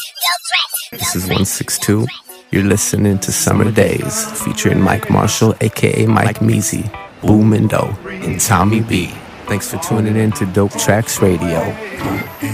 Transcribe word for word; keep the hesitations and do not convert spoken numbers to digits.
This is one sixty-two. You're listening to Summer Days, featuring Mike Marshall, aka Mike Measy, Boom and Doe, and Tommy B. Thanks for tuning in to Dope Tracks Radio.